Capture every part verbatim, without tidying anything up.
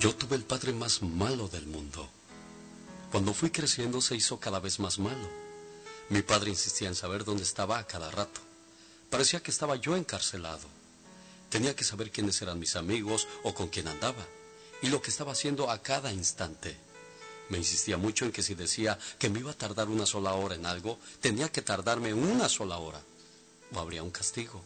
Yo tuve el padre más malo del mundo. Cuando fui creciendo se hizo cada vez más malo. Mi padre insistía en saber dónde estaba a cada rato. Parecía que estaba yo encarcelado. Tenía que saber quiénes eran mis amigos o con quién andaba, y lo que estaba haciendo a cada instante. Me insistía mucho en que si decía que me iba a tardar una sola hora en algo, tenía que tardarme una sola hora, o habría un castigo.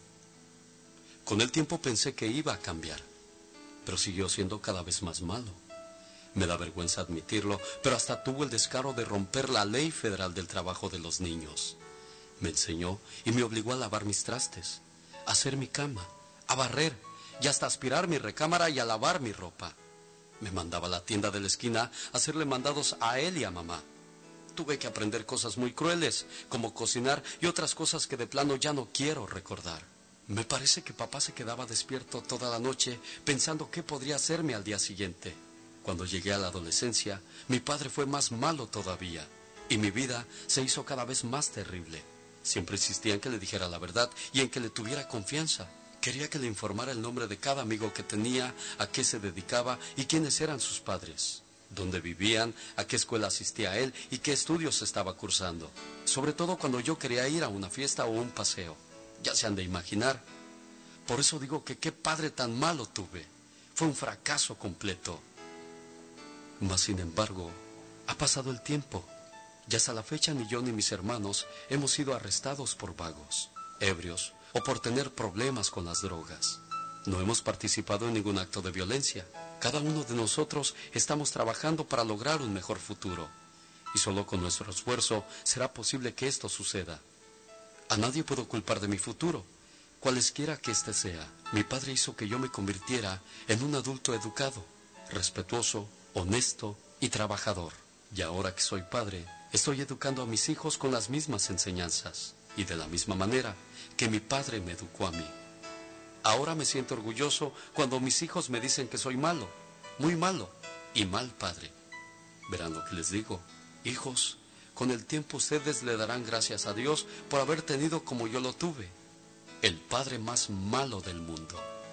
Con el tiempo pensé que iba a cambiar, pero siguió siendo cada vez más malo. Me da vergüenza admitirlo, pero hasta tuvo el descaro de romper la ley federal del trabajo de los niños. Me enseñó y me obligó a lavar mis trastes, a hacer mi cama, a barrer y hasta a aspirar mi recámara y a lavar mi ropa. Me mandaba a la tienda de la esquina a hacerle mandados a él y a mamá. Tuve que aprender cosas muy crueles, como cocinar y otras cosas que de plano ya no quiero recordar. Me parece que papá se quedaba despierto toda la noche pensando qué podría hacerme al día siguiente. Cuando llegué a la adolescencia, mi padre fue más malo todavía, y mi vida se hizo cada vez más terrible. Siempre insistía en que le dijera la verdad y en que le tuviera confianza. Quería que le informara el nombre de cada amigo que tenía, a qué se dedicaba y quiénes eran sus padres, dónde vivían, a qué escuela asistía él y qué estudios estaba cursando. Sobre todo cuando yo quería ir a una fiesta o un paseo. Ya se han de imaginar. Por eso digo que qué padre tan malo tuve. Fue un fracaso completo. Mas, sin embargo, ha pasado el tiempo. Y hasta la fecha ni yo ni mis hermanos hemos sido arrestados por vagos, ebrios o por tener problemas con las drogas. No hemos participado en ningún acto de violencia. Cada uno de nosotros estamos trabajando para lograr un mejor futuro. Y solo con nuestro esfuerzo será posible que esto suceda. A nadie puedo culpar de mi futuro, cualesquiera que éste sea. Mi padre hizo que yo me convirtiera en un adulto educado, respetuoso, honesto y trabajador. Y ahora que soy padre, estoy educando a mis hijos con las mismas enseñanzas y de la misma manera que mi padre me educó a mí. Ahora me siento orgulloso cuando mis hijos me dicen que soy malo, muy malo y mal padre. Verán lo que les digo. Hijos, con el tiempo ustedes le darán gracias a Dios por haber tenido como yo lo tuve, el padre más malo del mundo.